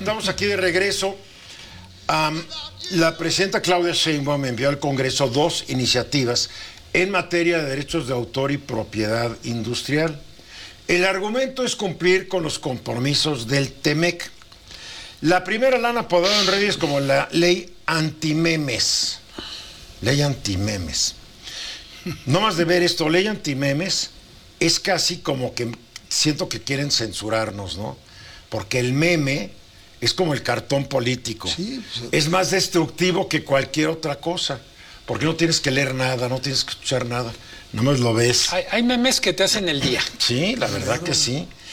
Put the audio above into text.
Estamos aquí de regreso. La presidenta Claudia Sheinbaum envió al Congreso 2 iniciativas en materia de derechos de autor y propiedad industrial. El argumento es cumplir con los compromisos del TEMEC. La primera la han apodado en redes como la ley antimemes. Ley antimemes. No más de ver esto, ley antimemes, es casi como que siento que quieren censurarnos, ¿no? Porque el meme es como el cartón político. Sí, pues, es más destructivo que cualquier otra cosa. Porque no tienes que leer nada, no tienes que escuchar nada. Nomás lo ves. Hay memes que te hacen el día. Sí, la verdad que sí.